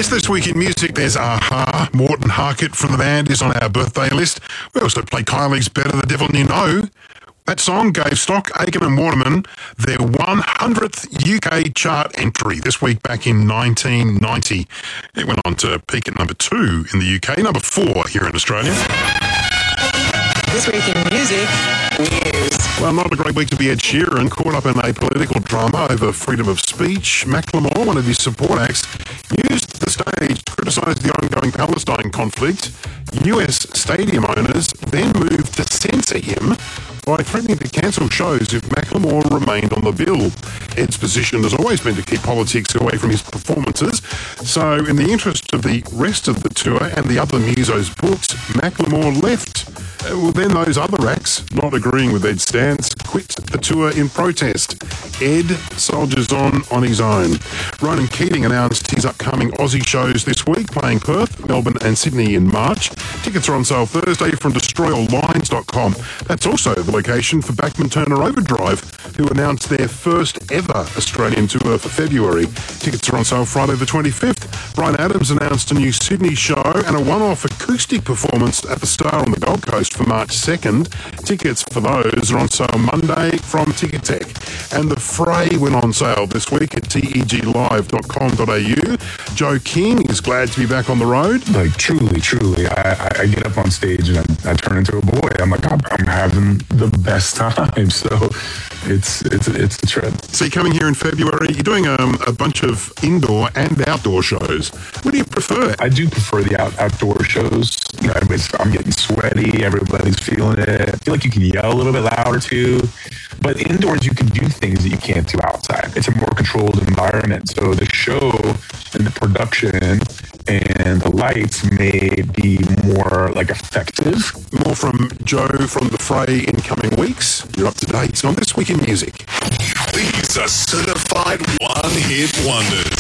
Yes, this week in music, there's Aha. Morten Harket from the band is on our birthday list. We also play Kylie's Better the Devil You Know. That song gave Stock, Aitken and Waterman their 100th UK chart entry this week back in 1990. It went on to peak at number 2 in the UK, number 4 here in Australia. This week in music, news. Well, not a great week to be Ed Sheeran, caught up in a political drama over freedom of speech. Macklemore, one of his support acts, used the stage to criticise the ongoing Palestine conflict. US stadium owners then moved to censor him by threatening to cancel shows if Macklemore remained on the bill. Ed's position has always been to keep politics away from his performances, so in the interest of the rest of the tour and the other musos booked, Macklemore left. Then those other acts, not agreeing with Ed's stance, quit the tour in protest. Ed soldiers on his own. Ronan Keating announced his upcoming Aussie shows this week, playing Perth, Melbourne and Sydney in March. Tickets are on sale Thursday from destroyallines.com. That's also the location for Bachman Turner Overdrive, who announced their first ever Australian tour for February. Tickets are on sale Friday the 25th. Bryan Adams announced a new Sydney show and a one-off acoustic performance at the Star on the Gold Coast for March 2nd. Tickets for those are on sale Monday from Ticketek. And The Fray went on sale this week at teglive.com.au. Joe King is glad to be back on the road. Like, truly, I get up on stage and I turn into a boy. I'm like, I'm having the best time. So it's a trip. So you're coming here in February. You're doing a bunch of indoor and outdoor shows. What do you prefer? I do prefer the outdoor shows. You know, I'm getting sweaty. Everybody's feeling it. I feel like you can yell a little bit louder too. But indoors, you can do things that you can't do outside. It's a more controlled environment. So the show and the production and the lights may be more like effective. More from Joe from The Fray in coming weeks. You're up to date on This Week in Music. These are certified one-hit wonders.